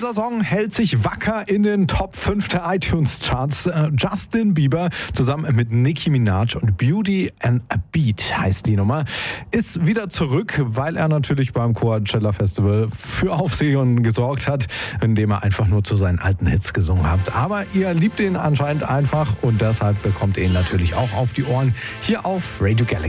Dieser Song hält sich wacker in den Top 5 der iTunes-Charts. Justin Bieber zusammen mit Nicki Minaj und Beauty and a Beat heißt die Nummer, ist wieder zurück, weil er natürlich beim Coachella Festival für Aufsehen gesorgt hat, indem er einfach nur zu seinen alten Hits gesungen hat. Aber ihr liebt ihn anscheinend einfach und deshalb bekommt ihr ihn natürlich auch auf die Ohren hier auf Radio Galaxy.